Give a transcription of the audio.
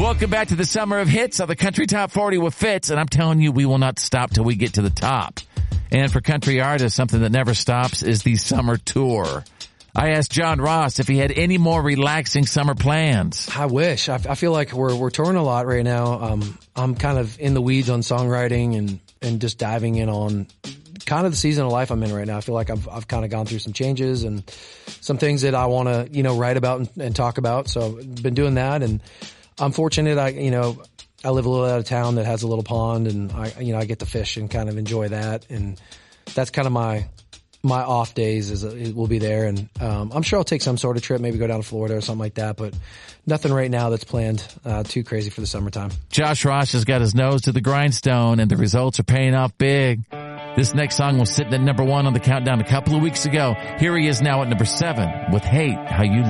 Welcome back to the Summer of Hits on the Country Top 40 with Fitz, and I'm telling you, we will not stop till we get to the top. And for country artists, something that never stops is the summer tour. I asked John Ross if he had any more relaxing summer plans. I wish. I feel like we're touring a lot right now. I'm kind of in the weeds on songwriting and just diving in on kind of the season of life I'm in right now. I feel like I've kind of gone through some changes and some things that I want to, write about and talk about. So I've been doing that, and I'm fortunate. I live a little out of town that has a little pond, and I get to fish and kind of enjoy that. And that's kind of my off days will be there. And, I'm sure I'll take some sort of trip, maybe go down to Florida or something like that, but nothing right now that's planned, too crazy for the summertime. Josh Ross has got his nose to the grindstone, and the results are paying off big. This next song was sitting at number 1 on the countdown a couple of weeks ago. Here he is now at number 7 with Hate How You